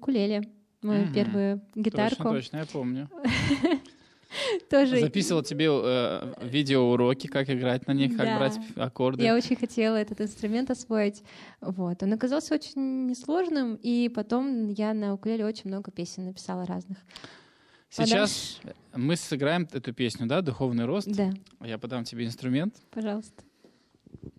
укулеле. Мою первую гитарку. Точно, я помню. Тоже... Записывал тебе видеоуроки, как играть на них, как брать аккорды. Я очень хотела этот инструмент освоить. Вот. Он оказался очень несложным, и потом я на укулеле очень много песен написала разных. Сейчас мы сыграем эту песню, да, «Духовный рост». Да. Я подам тебе инструмент. Пожалуйста.